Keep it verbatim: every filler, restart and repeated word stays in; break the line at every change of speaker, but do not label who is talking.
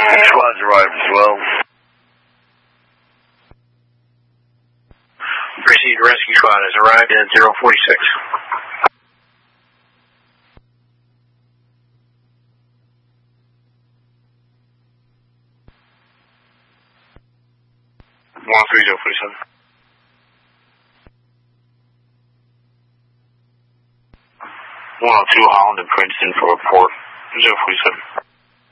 Squad's arrived as well.
Proceed, rescue squad has arrived at zero forty-six. one three zero forty-seven. one oh two Holland and Princeton for report. zero forty-seven.